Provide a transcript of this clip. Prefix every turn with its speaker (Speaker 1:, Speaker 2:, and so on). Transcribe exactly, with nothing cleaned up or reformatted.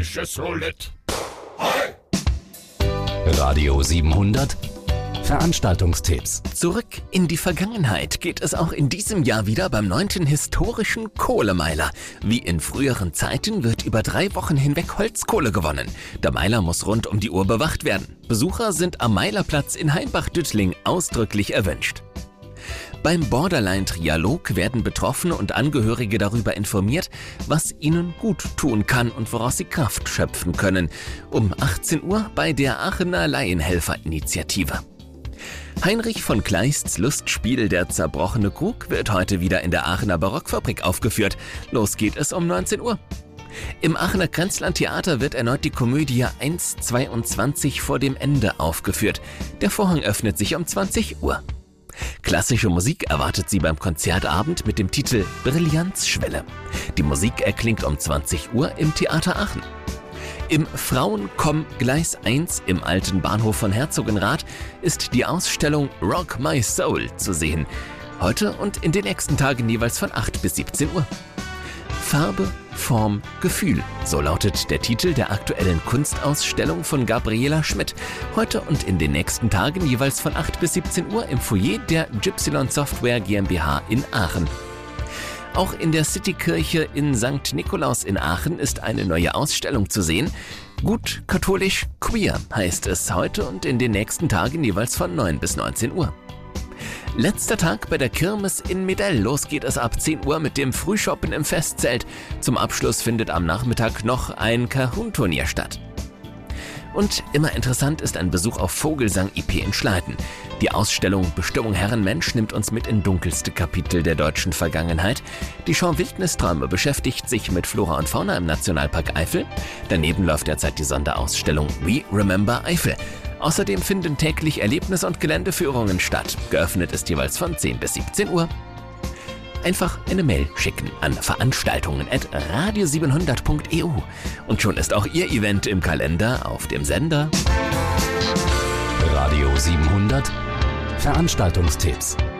Speaker 1: russisches Roulette.
Speaker 2: Radio siebenhundert Veranstaltungstipps.
Speaker 3: Zurück in die Vergangenheit geht es auch in diesem Jahr wieder beim neunten historischen Kohlemeiler. Wie in früheren Zeiten wird über drei Wochen hinweg Holzkohle gewonnen. Der Meiler muss rund um die Uhr bewacht werden. Besucher sind am Meilerplatz in Heimbach-Düttling ausdrücklich erwünscht. Beim Borderline-Trialog werden Betroffene und Angehörige darüber informiert, was ihnen gut tun kann und woraus sie Kraft schöpfen können. Um achtzehn Uhr bei der Aachener Laienhelfer-Initiative. Heinrich von Kleists Lustspiel Der zerbrochene Krug wird heute wieder in der Aachener Barockfabrik aufgeführt. Los geht es um neunzehn Uhr. Im Aachener Grenzland-Theater wird erneut die Komödie eins zweiundzwanzig vor dem Ende aufgeführt. Der Vorhang öffnet sich um zwanzig Uhr. Klassische Musik erwartet Sie beim Konzertabend mit dem Titel Brillanzschwelle. Die Musik erklingt um zwanzig Uhr im Theater Aachen. Im Frauenkomm Gleis eins im alten Bahnhof von Herzogenrath ist die Ausstellung Rock My Soul zu sehen. Heute und in den nächsten Tagen jeweils von acht bis siebzehn Uhr. Farbe, Form, Gefühl, so lautet der Titel der aktuellen Kunstausstellung von Gabriela Schmidt. Heute und in den nächsten Tagen jeweils von acht bis siebzehn Uhr im Foyer der Gypsilon Software GmbH in Aachen. Auch in der Citykirche in Sankt Nikolaus in Aachen ist eine neue Ausstellung zu sehen. Gut katholisch queer heißt es heute und in den nächsten Tagen jeweils von neun bis neunzehn Uhr. Letzter Tag bei der Kirmes in Medell. Los geht es ab zehn Uhr mit dem Frühshoppen im Festzelt. Zum Abschluss findet am Nachmittag noch ein Kahun-Turnier statt. Und immer interessant ist ein Besuch auf Vogelsang I P in Schleiden. Die Ausstellung Bestimmung Herrenmensch nimmt uns mit in dunkelste Kapitel der deutschen Vergangenheit. Die Show Wildnisträume beschäftigt sich mit Flora und Fauna im Nationalpark Eifel. Daneben läuft derzeit die Sonderausstellung We Remember Eifel. Außerdem finden täglich Erlebnis- und Geländeführungen statt. Geöffnet ist jeweils von zehn bis siebzehn Uhr. Einfach eine Mail schicken an veranstaltungen at radio siebenhundert punkt e u und schon ist auch Ihr Event im Kalender auf dem Sender.
Speaker 2: Radio siebenhundert Veranstaltungstipps.